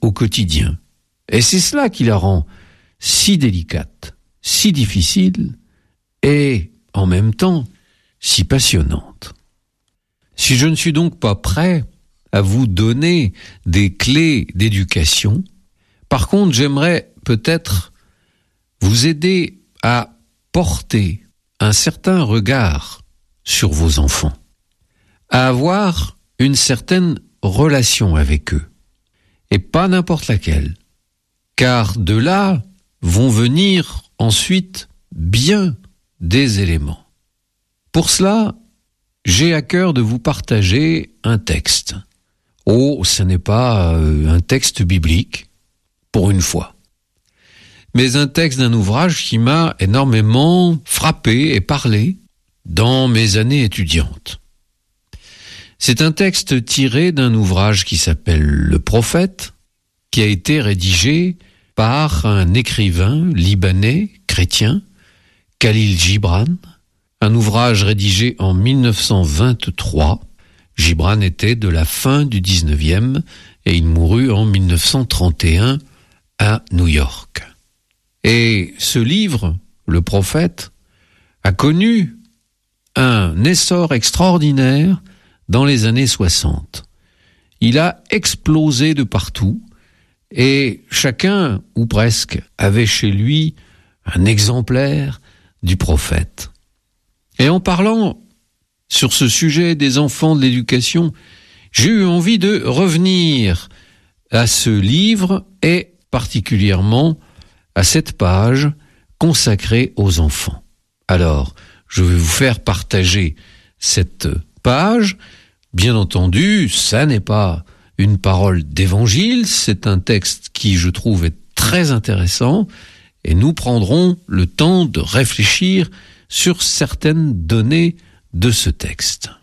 au quotidien. Et c'est cela qui la rend si délicate, si difficile et, en même temps, si passionnante. Si je ne suis donc pas prêt à vous donner des clés d'éducation, par contre, j'aimerais peut-être vous aider à porter un certain regard sur vos enfants, à avoir une certaine relation avec eux, et pas n'importe laquelle, car de là vont venir ensuite bien des éléments. Pour cela, j'ai à cœur de vous partager un texte. Oh, ce n'est pas un texte biblique, pour une fois, mais un texte d'un ouvrage qui m'a énormément frappé et parlé dans mes années étudiantes. C'est un texte tiré d'un ouvrage qui s'appelle Le Prophète, qui a été rédigé par un écrivain libanais chrétien, Khalil Gibran, un ouvrage rédigé en 1923. Gibran était de la fin du 19e et il mourut en 1931 à New York. Et ce livre, Le Prophète, a connu un essor extraordinaire dans les années 60. Il a explosé de partout et chacun, ou presque, avait chez lui un exemplaire du prophète. Et en parlant sur ce sujet des enfants, de l'éducation, j'ai eu envie de revenir à ce livre et particulièrement à cette page consacrée aux enfants. Alors, je vais vous faire partager cette page. Bien entendu, ça n'est pas une parole d'évangile, c'est un texte qui, je trouve, est très intéressant et nous prendrons le temps de réfléchir sur certaines données de ce texte.